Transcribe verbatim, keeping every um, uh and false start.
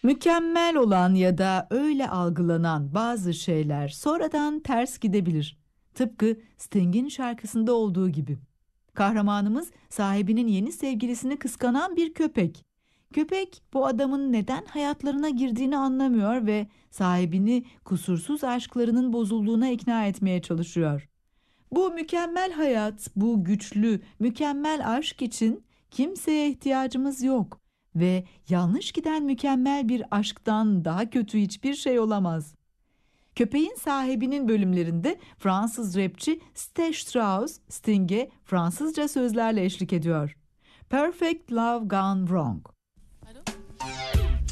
Mükemmel olan ya da öyle algılanan bazı şeyler sonradan ters gidebilir. Tıpkı Sting'in şarkısında olduğu gibi. Kahramanımız sahibinin yeni sevgilisini kıskanan bir köpek. Köpek bu adamın neden hayatlarına girdiğini anlamıyor ve sahibini kusursuz aşklarının bozulduğuna ikna etmeye çalışıyor. Bu mükemmel hayat, bu güçlü, mükemmel aşk için kimseye ihtiyacımız yok ve yanlış giden mükemmel bir aşktan daha kötü hiçbir şey olamaz. Köpeğin sahibinin bölümlerinde Fransız rapçi Sté Strauss, Sting'e Fransızca sözlerle eşlik ediyor. Perfect Love Gone Wrong.